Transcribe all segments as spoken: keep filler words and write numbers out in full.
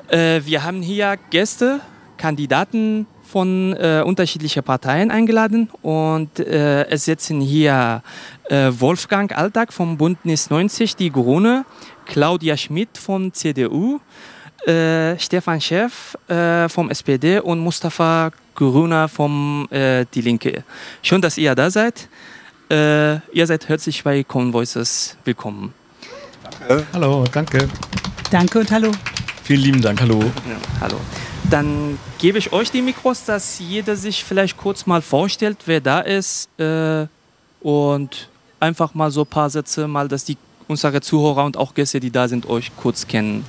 Äh, wir haben hier Gäste, Kandidaten von äh, unterschiedlichen Parteien eingeladen und äh, es sitzen hier äh, Wolfgang Altag vom Bündnis neunzig, die Grüne, Claudia Schmidt vom C D U, äh, Stefan Schäff äh, vom S P D und Mustafa Grüner vom äh, Die Linke. Schön, dass ihr da seid. Äh, ihr seid herzlich bei Common Voices willkommen. Danke. Hallo, danke. Danke und hallo. Vielen lieben Dank, hallo. Ja, hallo. Dann gebe ich euch die Mikros, dass jeder sich vielleicht kurz mal vorstellt, wer da ist äh, und einfach mal so ein paar Sätze, mal, dass die unsere Zuhörer und auch Gäste, die da sind, euch kurz kennen.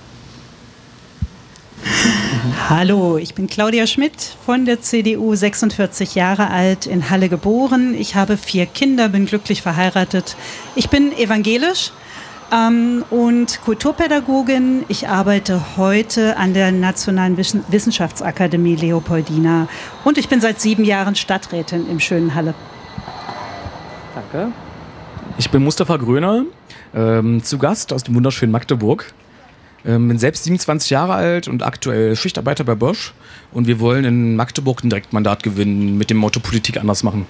Hallo, ich bin Claudia Schmidt von der C D U, sechsundvierzig Jahre alt, in Halle geboren. Ich habe vier Kinder, bin glücklich verheiratet. Ich bin evangelisch ähm, und Kulturpädagogin. Ich arbeite heute an der Nationalen Wissenschaftsakademie Leopoldina und ich bin seit sieben Jahren Stadträtin im schönen Halle. Danke. Ich bin Mustafa Gröner, ähm, zu Gast aus dem wunderschönen Magdeburg. Ähm, bin selbst siebenundzwanzig Jahre alt und aktuell Schichtarbeiter bei Bosch. Und wir wollen in Magdeburg ein Direktmandat gewinnen mit dem Motto Politik anders machen.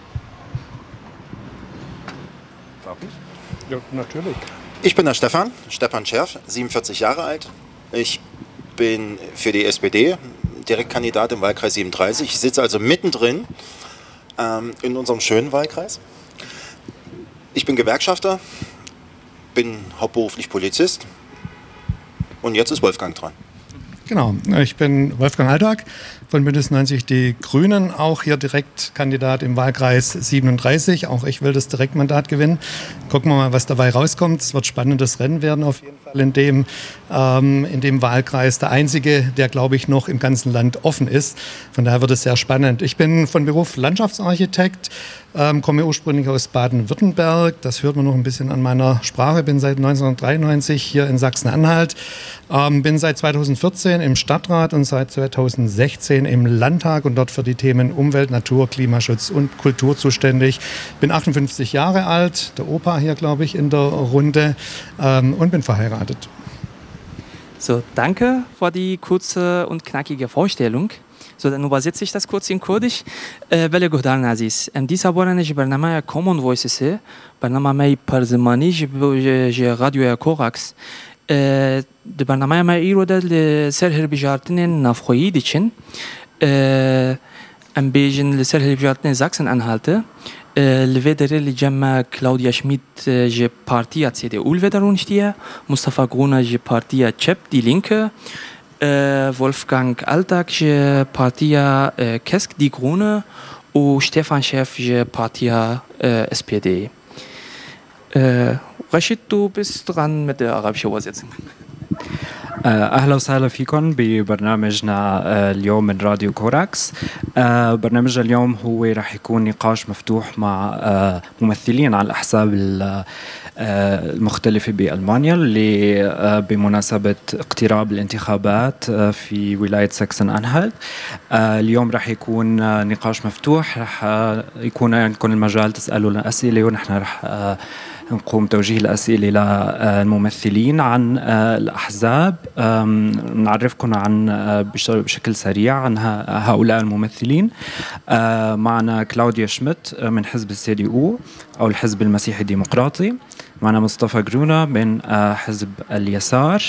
Darf ich? Ja, natürlich. Ich bin der Stefan, Stefan Schärf, siebenundvierzig Jahre alt. Ich bin für die S P D Direktkandidat im Wahlkreis siebenunddreißig. Ich sitze also mittendrin ähm, in unserem schönen Wahlkreis. Ich bin Gewerkschafter, bin hauptberuflich Polizist und jetzt ist Wolfgang dran. Genau, ich bin Wolfgang Altag von Bündnis neunzig Die Grünen, auch hier Direktkandidat im Wahlkreis siebenunddreißig. Auch ich will das Direktmandat gewinnen. Gucken wir mal, was dabei rauskommt. Es wird ein spannendes Rennen werden auf jeden Fall in dem, ähm, in dem Wahlkreis. Der einzige, der, glaube ich, noch im ganzen Land offen ist. Von daher wird es sehr spannend. Ich bin von Beruf Landschaftsarchitekt, ähm, komme ursprünglich aus Baden-Württemberg. Das hört man noch ein bisschen an meiner Sprache. Bin seit neunzehnhundertdreiundneunzig hier in Sachsen-Anhalt. Ähm, bin seit zweitausendvierzehn im Stadtrat und seit zweitausendsechzehn im Landtag und dort für die Themen Umwelt, Natur, Klimaschutz und Kultur zuständig. Bin achtundfünfzig Jahre alt, der Opa hier, glaube ich, in der Runde ähm, und bin verheiratet. So, danke für die kurze und knackige Vorstellung. So, dann übersetze ich das kurz in Kurdisch. بله گهدار عزیز ام دیسا بارنش برنامه Common Voices برنامه می پرزمانی ج رادیو کوراکس د برنامه ما ایرو دل سر هر بجارتن نافخویی دیچن ام بیجن لسر هر بجارتن زاکسن انهالته الفيدر اللي جمع كلاوديا شميت جي بارتيا سي دي او الفيدرونشتيا مصطفى غرونا جي بارتيا تشيب دي لينكه Wolfgang Altag جي بارتيا كسك دي غرونا و Stefan Schäff جي بارتيا S P D. Rashid, du bist dran mit der arabischen Übersetzung. أهلا وسهلا فيكم ببرنامجنا اليوم من راديو كوراكس. برنامجنا اليوم هو راح يكون نقاش مفتوح مع ممثلين عن الأحزاب المختلفة بألمانيا اللي بمناسبة اقتراب الانتخابات في ولاية ساكسن أنهالت. اليوم راح يكون نقاش مفتوح، راح يكون عندكم المجال تسألوا لنا أسئلة ونحن راح نقوم توجيه الأسئلة للممثلين عن الأحزاب. نعرفكم عن بشكل سريع عن هؤلاء الممثلين. معنا كلاوديا شميت من حزب السي دي او أو الحزب المسيحي الديمقراطي. معنا مصطفى جرونا من حزب اليسار.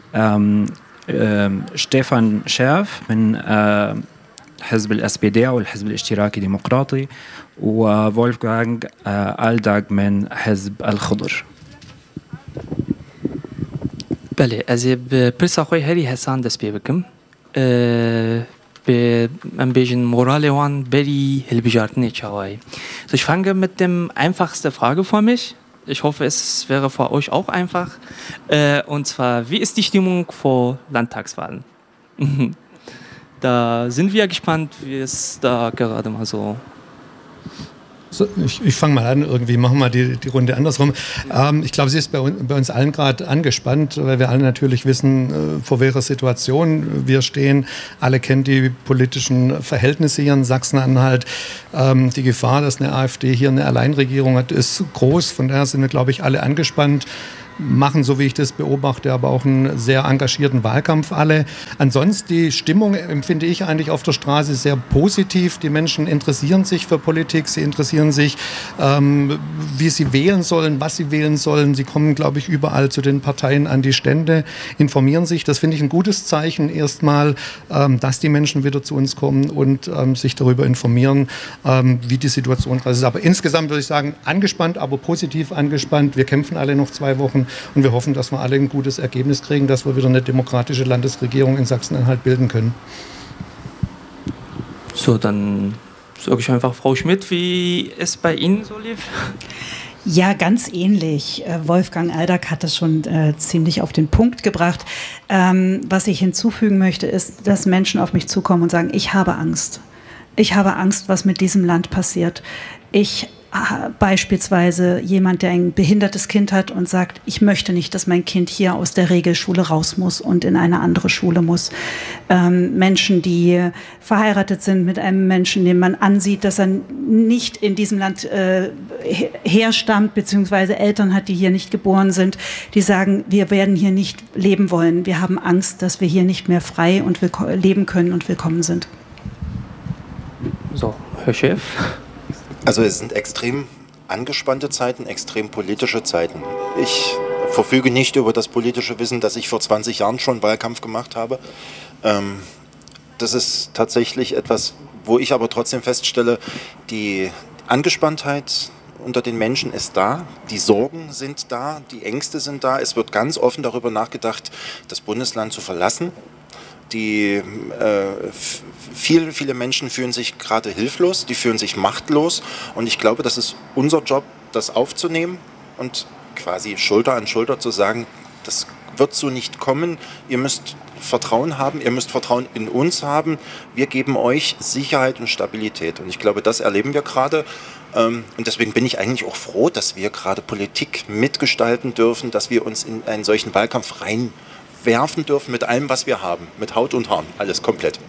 شتيفان شاف من حزب الاس بي دي او الحزب الاشتراكي الديمقراطي، وولفغانغ آلداغ من حزب الخضر. بله از پرسا خوی هری حسان دست پی بکم به من بیشتر مورال وان بری هلبیجارتنی چاوی. So, ich fange mit dem einfachsten Frage vor mich. Ich hoffe, es wäre für euch auch einfach. Äh, und zwar, wie ist die Stimmung vor Landtagswahlen? Da sind wir gespannt, wie es da gerade mal so... So, ich ich fange mal an, irgendwie machen wir die, die Runde andersrum. Ähm, ich glaube, sie ist bei, un, bei uns allen gerade angespannt, weil wir alle natürlich wissen, äh, vor welcher Situation wir stehen. Alle kennen die politischen Verhältnisse hier in Sachsen-Anhalt. Ähm, die Gefahr, dass eine AfD hier eine Alleinregierung hat, ist groß. Von daher sind wir, glaube ich, alle angespannt. machen, so wie ich das beobachte, aber auch einen sehr engagierten Wahlkampf alle. Ansonsten die Stimmung empfinde ich eigentlich auf der Straße sehr positiv. Die Menschen interessieren sich für Politik, sie interessieren sich, ähm, wie sie wählen sollen, was sie wählen sollen. Sie kommen, glaube ich, überall zu den Parteien an die Stände, informieren sich. Das finde ich ein gutes Zeichen erstmal, ähm, dass die Menschen wieder zu uns kommen und ähm, sich darüber informieren, ähm, wie die Situation ist. Aber insgesamt würde ich sagen, angespannt, aber positiv angespannt. Wir kämpfen alle noch zwei Wochen und wir hoffen, dass wir alle ein gutes Ergebnis kriegen, dass wir wieder eine demokratische Landesregierung in Sachsen-Anhalt bilden können. So, dann sage ich einfach Frau Schmidt, wie es bei Ihnen so lief. Ja, ganz ähnlich. Wolfgang Aldag hat das schon äh, ziemlich auf den Punkt gebracht. Ähm, was ich hinzufügen möchte, ist, dass Menschen auf mich zukommen und sagen, ich habe Angst. Ich habe Angst, was mit diesem Land passiert. Ich beispielsweise jemand, der ein behindertes Kind hat und sagt, ich möchte nicht, dass mein Kind hier aus der Regelschule raus muss und in eine andere Schule muss. Ähm, Menschen, die verheiratet sind mit einem Menschen, dem man ansieht, dass er nicht in diesem Land äh, herstammt, beziehungsweise Eltern hat, die hier nicht geboren sind, die sagen, wir werden hier nicht leben wollen. Wir haben Angst, dass wir hier nicht mehr frei und leben können und willkommen sind. So, Herr Chef. Also es sind extrem angespannte Zeiten, extrem politische Zeiten. Ich verfüge nicht über das politische Wissen, das ich vor zwanzig Jahren schon Wahlkampf gemacht habe. Ähm, das ist tatsächlich etwas, wo ich aber trotzdem feststelle, die Angespanntheit unter den Menschen ist da, die Sorgen sind da, die Ängste sind da. Es wird ganz offen darüber nachgedacht, das Bundesland zu verlassen. Die, äh, viele, viele Menschen fühlen sich gerade hilflos, die fühlen sich machtlos und ich glaube, das ist unser Job, das aufzunehmen und quasi Schulter an Schulter zu sagen, das wird so nicht kommen, ihr müsst Vertrauen haben, ihr müsst Vertrauen in uns haben, wir geben euch Sicherheit und Stabilität und ich glaube, das erleben wir gerade ähm, und deswegen bin ich eigentlich auch froh, dass wir gerade Politik mitgestalten dürfen, dass wir uns in einen solchen Wahlkampf rein werfen dürfen mit allem, was wir haben, mit Haut und Haaren, alles komplett.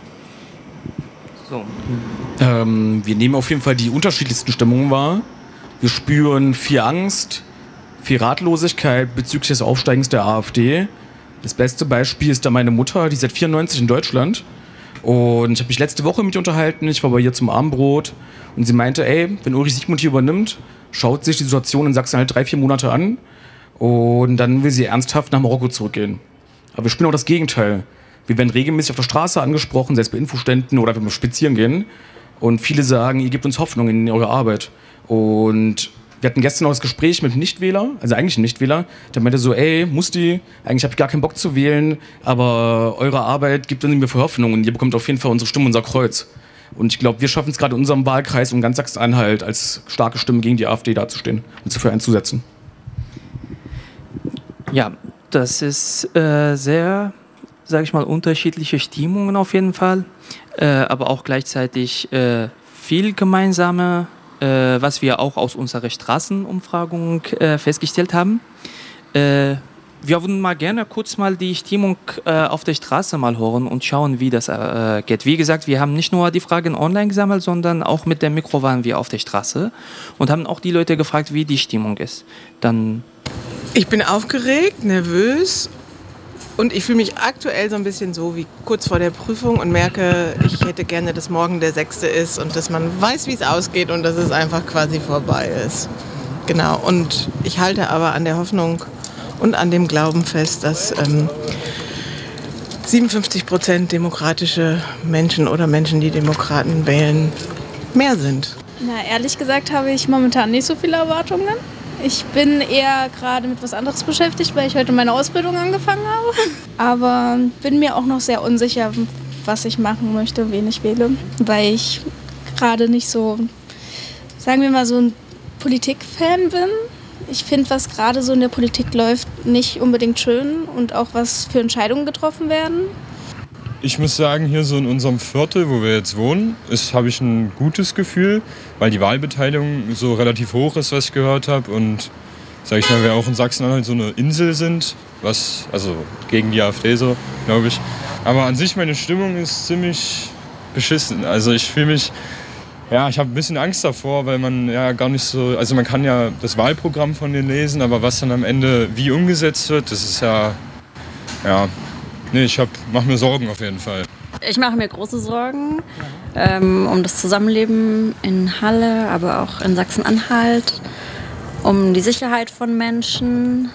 So. Ähm, wir nehmen auf jeden Fall die unterschiedlichsten Stimmungen wahr. Wir spüren viel Angst, viel Ratlosigkeit bezüglich des Aufsteigens der AfD. Das beste Beispiel ist da meine Mutter, die ist seit vierundneunzig in Deutschland. Und ich habe mich letzte Woche mit ihr unterhalten, ich war bei ihr zum Abendbrot und sie meinte, ey, wenn Ulrich Siegmund hier übernimmt, schaut sich die Situation in Sachsen halt drei, vier Monate an und dann will sie ernsthaft nach Marokko zurückgehen. Aber wir spüren auch das Gegenteil. Wir werden regelmäßig auf der Straße angesprochen, selbst bei Infoständen oder wenn wir spazieren gehen. Und viele sagen, ihr gebt uns Hoffnung in eure Arbeit. Und wir hatten gestern noch das Gespräch mit einem Nichtwähler, also eigentlich ein Nichtwähler, der meinte so, ey, Musti, eigentlich habe ich gar keinen Bock zu wählen, aber eure Arbeit gibt uns mir für Hoffnung und ihr bekommt auf jeden Fall unsere Stimme, unser Kreuz. Und ich glaube, wir schaffen es gerade in unserem Wahlkreis und ganz Sachsen-Anhalt als starke Stimme gegen die AfD dazustehen und sich für einzusetzen. Ja, das ist äh, sehr, sage ich mal, unterschiedliche Stimmungen auf jeden Fall, äh, aber auch gleichzeitig äh, viel gemeinsame, äh, was wir auch aus unserer Straßenumfragung äh, festgestellt haben. Äh, wir würden mal gerne kurz mal die Stimmung äh, auf der Straße mal hören und schauen, wie das äh, geht. Wie gesagt, wir haben nicht nur die Fragen online gesammelt, sondern auch mit dem Mikro waren wir auf der Straße und haben auch die Leute gefragt, wie die Stimmung ist. Dann Ich bin aufgeregt, nervös und ich fühle mich aktuell so ein bisschen so wie kurz vor der Prüfung und merke, ich hätte gerne, dass morgen der sechste ist und dass man weiß, wie es ausgeht und dass es einfach quasi vorbei ist. Genau, und ich halte aber an der Hoffnung und an dem Glauben fest, dass ähm, siebenundfünfzig Prozent demokratische Menschen oder Menschen, die Demokraten wählen, mehr sind. Na, ehrlich gesagt habe ich momentan nicht so viele Erwartungen. Ich bin eher gerade mit was anderes beschäftigt, weil ich heute meine Ausbildung angefangen habe. Aber bin mir auch noch sehr unsicher, was ich machen möchte, wen ich wähle. Weil ich gerade nicht so, sagen wir mal, so ein Politikfan bin. Ich finde, was gerade so in der Politik läuft, nicht unbedingt schön und auch was für Entscheidungen getroffen werden. Ich muss sagen, hier so in unserem Viertel, wo wir jetzt wohnen, habe ich ein gutes Gefühl, weil die Wahlbeteiligung so relativ hoch ist, was ich gehört habe. Und sag ich mal, wir auch in Sachsen-Anhalt so eine Insel sind, was, also gegen die AfD so, glaube ich. Aber an sich, meine Stimmung ist ziemlich beschissen. Also ich fühle mich Ja, ich habe ein bisschen Angst davor, weil man ja gar nicht so, also man kann ja das Wahlprogramm von denen lesen, aber was dann am Ende wie umgesetzt wird, das ist ja, ja, nee, ich mache mir Sorgen auf jeden Fall. Ich mache mir große Sorgen ähm, um das Zusammenleben in Halle, aber auch in Sachsen-Anhalt, um die Sicherheit von Menschen,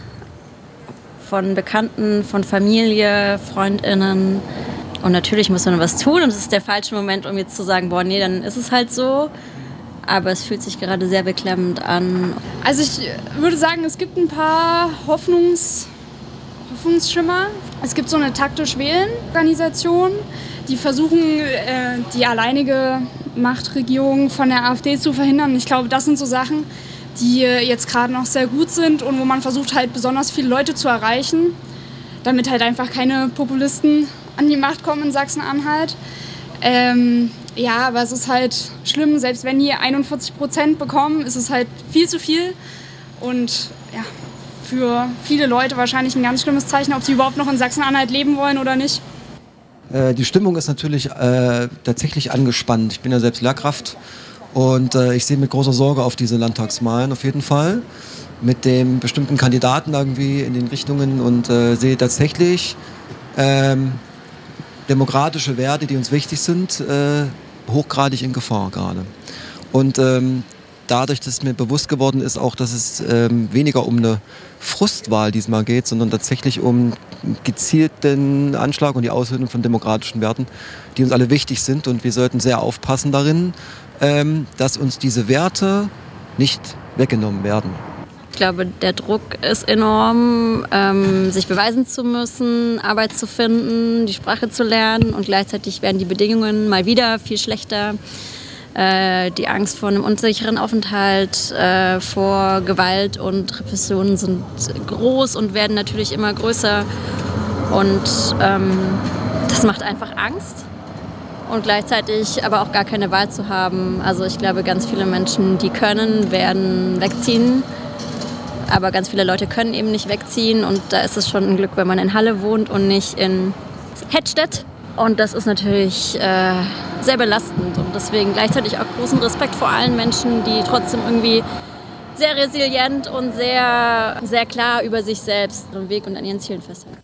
von Bekannten, von Familie, FreundInnen. Und natürlich muss man was tun und es ist der falsche Moment, um jetzt zu sagen, boah, nee, dann ist es halt so. Aber es fühlt sich gerade sehr beklemmend an. Also ich würde sagen, es gibt ein paar Hoffnungs, Hoffnungsschimmer. Es gibt so eine taktisch-wählen-Organisation, die versuchen, äh, die alleinige Machtregierung von der AfD zu verhindern. Ich glaube, das sind so Sachen, die jetzt gerade noch sehr gut sind und wo man versucht halt besonders viele Leute zu erreichen, damit halt einfach keine Populisten an die Macht kommen in Sachsen-Anhalt. Ähm, ja, aber es ist halt schlimm, selbst wenn die einundvierzig Prozent bekommen, ist es halt viel zu viel und ja, für viele Leute wahrscheinlich ein ganz schlimmes Zeichen, ob sie überhaupt noch in Sachsen-Anhalt leben wollen oder nicht. Äh, die Stimmung ist natürlich äh, tatsächlich angespannt. Ich bin ja selbst Lehrkraft und äh, ich sehe mit großer Sorge auf diese Landtagswahlen auf jeden Fall. Mit dem bestimmten Kandidaten irgendwie in den Richtungen und äh, sehe tatsächlich ähm, demokratische Werte, die uns wichtig sind, äh, hochgradig in Gefahr gerade. Und ähm, dadurch, dass mir bewusst geworden ist, auch, dass es ähm, weniger um eine Frustwahl diesmal geht, sondern tatsächlich um einen gezielten Anschlag und die Aushöhlung von demokratischen Werten, die uns alle wichtig sind. Und wir sollten sehr aufpassen darin, ähm, dass uns diese Werte nicht weggenommen werden. Ich glaube, der Druck ist enorm, ähm, sich beweisen zu müssen, Arbeit zu finden, die Sprache zu lernen und gleichzeitig werden die Bedingungen mal wieder viel schlechter. Äh, die Angst vor einem unsicheren Aufenthalt, äh, vor Gewalt und Repressionen sind groß und werden natürlich immer größer und ähm, das macht einfach Angst. Und gleichzeitig aber auch gar keine Wahl zu haben. Also ich glaube, ganz viele Menschen, die können, werden wegziehen. Aber ganz viele Leute können eben nicht wegziehen und da ist es schon ein Glück, wenn man in Halle wohnt und nicht in Hettstedt. Und das ist natürlich äh, sehr belastend und deswegen gleichzeitig auch großen Respekt vor allen Menschen, die trotzdem irgendwie sehr resilient und sehr, sehr klar über sich selbst den Weg und an ihren Zielen festhalten.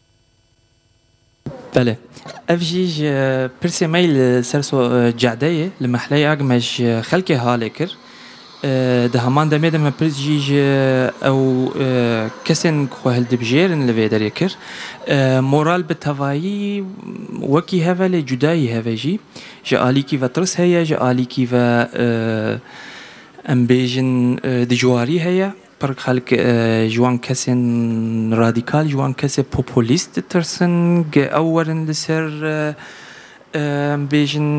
بله افجيج برسي ميل سرسو جعداية لمحلية أجمج خلقي هالكر ده همان دمي دم برسجيج أو كسن خوهل دبجيرن لفيدر يكر مورال بتوائي وكي هذا لجداي هذا جي جالي كيف ترس هيا جالي كيف أمبيجن دجواري هيا پر خلق جوان کسین رادیکال جوان کسی پوپولیست ترسن گ اورن لسر بیجن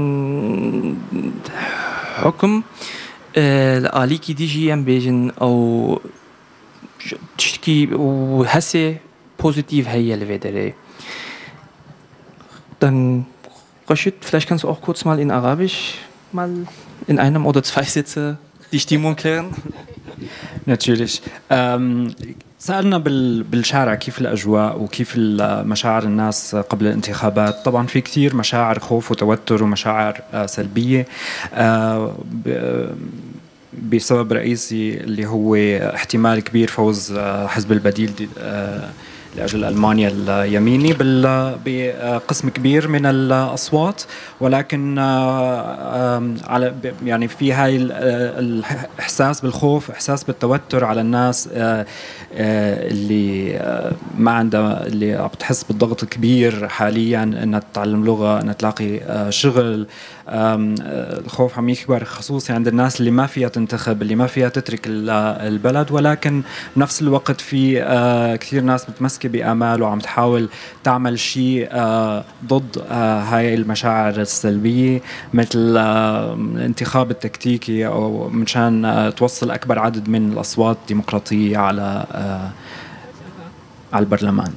حکم الآلی کی دیجی ام بیجن او تشتكي وهسه positiv هي الفيدري. Dann Rashid, vielleicht kannst du auch kurz mal in Arabisch mal in einem oder zwei Sätze die Stimmung klären. Natürlich. Ähm, سألنا بالشارع كيف الأجواء وكيف مشاعر الناس قبل الانتخابات. طبعا في كثير مشاعر خوف وتوتر ومشاعر سلبية بسبب رئيسي اللي هو احتمال كبير فوز حزب البديل لأجل ألمانيا اليميني بقسم كبير من الأصوات، ولكن على يعني في هاي الإحساس بالخوف، إحساس بالتوتر على الناس اللي ما عندها، اللي عم بتحس بالضغط الكبير حاليا انها تتعلم لغة، انها تلاقي شغل. الخوف عم يكبر خصوصي عند الناس اللي ما فيها تنتخب، اللي ما فيها تترك البلد، ولكن بنفس الوقت في كثير ناس متمسكة بآمال وعم تحاول تعمل شيء ضد هاي المشاعر السلبية، مثل الانتخاب التكتيكي أو مشان توصل أكبر عدد من الأصوات الديمقراطية على على البرلمان.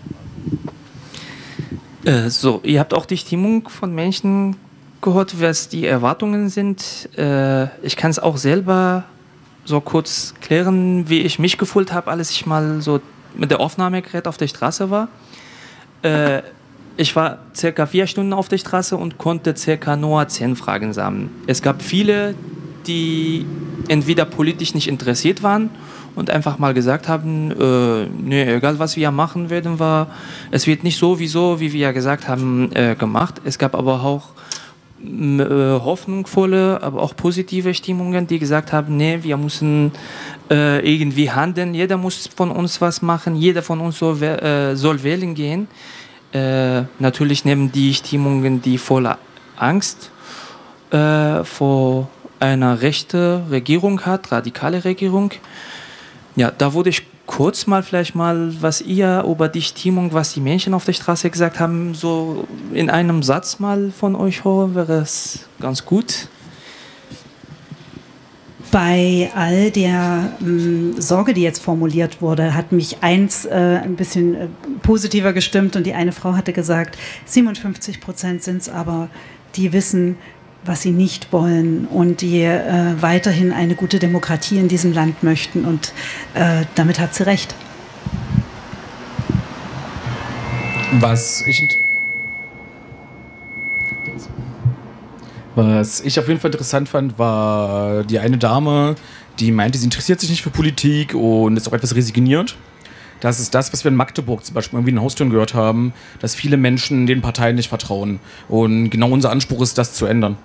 So, ihr habt auch die Stimmung von Menschen gehört, was die Erwartungen sind. Ich kann es auch selber so kurz klären, wie ich mich gefühlt habe, als ich mal so mit der Aufnahmegerät auf der Straße war. ich war circa vier Stunden auf der Straße und konnte circa nur zehn Fragen sammeln. Es gab viele, die entweder politisch nicht interessiert waren und einfach mal gesagt haben, äh, nee, egal was wir machen werden, wir, es wird nicht so, wieso, wie wir ja gesagt haben, äh, gemacht. Es gab aber auch äh, hoffnungsvolle, aber auch positive Stimmungen, die gesagt haben, nee, wir müssen äh, irgendwie handeln, jeder muss von uns was machen, jeder von uns soll, äh, soll wählen gehen. Äh, natürlich nehmen die Stimmungen, die voller Angst äh, vor einer rechten Regierung hat, radikale Regierung. Ja, da würde ich kurz mal vielleicht mal, was ihr über die Stimmung, was die Menschen auf der Straße gesagt haben, so in einem Satz mal von euch hören, wäre es ganz gut. Bei all der ähm, Sorge, die jetzt formuliert wurde, hat mich eins äh, ein bisschen äh, positiver gestimmt und die eine Frau hatte gesagt, siebenundfünfzig Prozent sind es aber, die wissen, was sie nicht wollen und die äh, weiterhin eine gute Demokratie in diesem Land möchten. Und äh, damit hat sie recht. Was ich, was ich auf jeden Fall interessant fand, war die eine Dame, die meinte, sie interessiert sich nicht für Politik und ist auch etwas resigniert. Das ist das, was wir in Magdeburg zum Beispiel irgendwie in den Haustüren gehört haben, dass viele Menschen den Parteien nicht vertrauen. Und genau unser Anspruch ist, das zu ändern.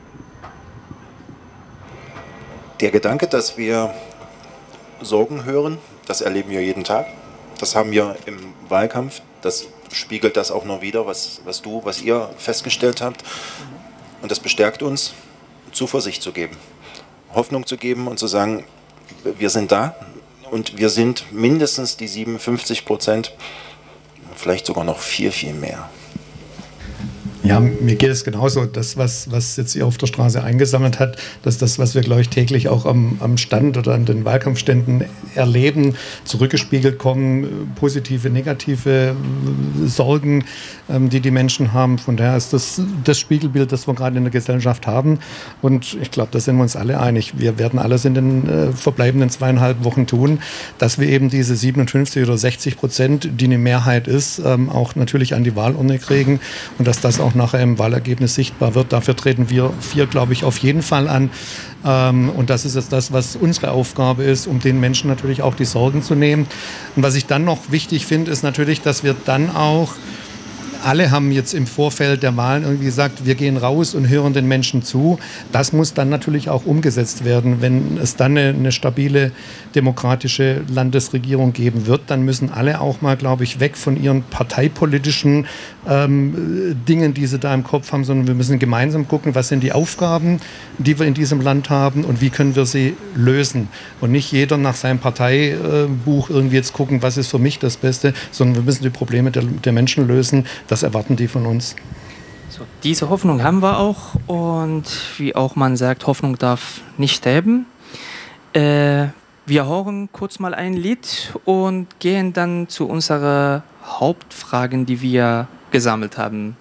Der Gedanke, dass wir Sorgen hören, das erleben wir jeden Tag. Das haben wir im Wahlkampf. Das spiegelt das auch noch wider, was, was du, was ihr festgestellt habt. Und das bestärkt uns, Zuversicht zu geben, Hoffnung zu geben und zu sagen, wir sind da und wir sind mindestens die siebenundfünfzig Prozent, vielleicht sogar noch viel, viel mehr. Ja, mir geht es genauso. Das, was, was jetzt hier auf der Straße eingesammelt hat, das ist das, was wir, glaube ich, täglich auch am, am Stand oder an den Wahlkampfständen erleben, zurückgespiegelt kommen, positive, negative Sorgen, ähm, die die Menschen haben. Von daher ist das das Spiegelbild, das wir gerade in der Gesellschaft haben. Und ich glaube, da sind wir uns alle einig. Wir werden alles in den äh, verbleibenden zweieinhalb Wochen tun, dass wir eben diese siebenundfünfzig oder sechzig Prozent, die eine Mehrheit ist, ähm, auch natürlich an die Wahlurne kriegen und dass das auch nachher im Wahlergebnis sichtbar wird. Dafür treten wir vier, glaube ich, auf jeden Fall an. Ähm, und das ist jetzt das, was unsere Aufgabe ist, um den Menschen natürlich auch die Sorgen zu nehmen. Und was ich dann noch wichtig finde, ist natürlich, dass wir dann auch, alle haben jetzt im Vorfeld der Wahlen irgendwie gesagt, wir gehen raus und hören den Menschen zu. Das muss dann natürlich auch umgesetzt werden. Wenn es dann eine, eine stabile demokratische Landesregierung geben wird, dann müssen alle auch mal, glaube ich, weg von ihren parteipolitischen ähm, Dingen, die sie da im Kopf haben, sondern wir müssen gemeinsam gucken, was sind die Aufgaben, die wir in diesem Land haben und wie können wir sie lösen. Und nicht jeder nach seinem Parteibuch irgendwie jetzt gucken, was ist für mich das Beste, sondern wir müssen die Probleme der, der Menschen lösen. Das erwarten die von uns. So, diese Hoffnung haben wir auch und wie auch man sagt, Hoffnung darf nicht sterben. Äh, wir hören kurz mal ein Lied und gehen dann zu unseren Hauptfragen, die wir gesammelt haben.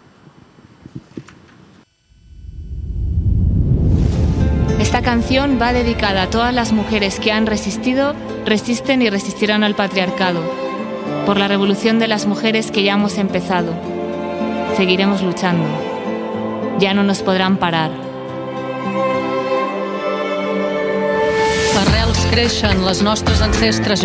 Esta canción va dedicada a todas las mujeres que han resistido, resisten y resistirán al patriarcado. Por la revolución de las mujeres que ya hemos empezado. Seguiremos luchando. Ya no nos podrán parar. Arrels creixen, les nostres ancestres